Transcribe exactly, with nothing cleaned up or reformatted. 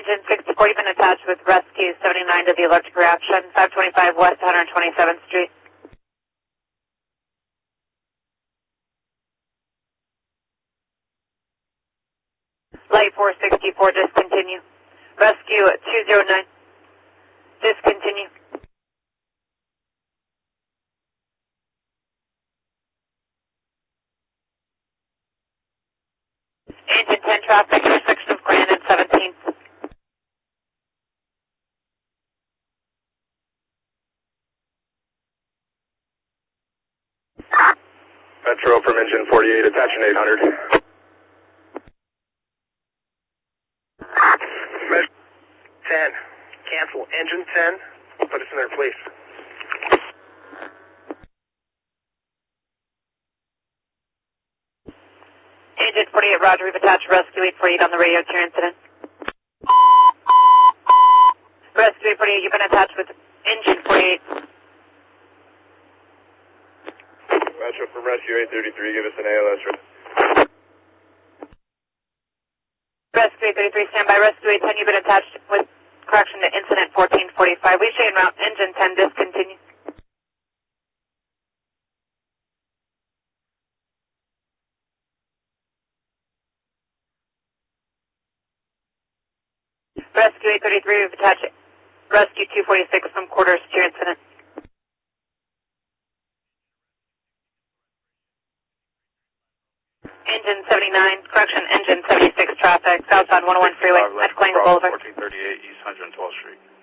Engine sixty-four, you've been attached with Rescue seventy-nine to the electric reaction, five twenty-five West one hundred twenty-seventh Street. Light four sixty-four, discontinue. Rescue two zero nine, discontinue. Engine ten traffic, intersection of Grand and seventeenth. Metro from engine forty-eight, attaching eight hundred. Metro ten, cancel engine ten, put us in there, please. Engine forty-eight, roger, we've attached Rescue eight forty-eight on the radio to your incident. Rescue eight forty-eight, you've been attached with Engine forty-eight. Metro from Rescue eight thirty-three, give us an A L S. Rescue eight thirty-three, stand by. Rescue eight ten, you've been attached with correction to incident fourteen forty-five. We show en route, engine ten, discontinue. Rescue eight thirty-three, we've attached Rescue two forty-six from quarters to your incident. Engine seventy-nine, correction, engine seventy-six traffic, southbound one oh one freeway, at Clang Boulevard. fourteen thirty-eight East one hundred twelfth Street.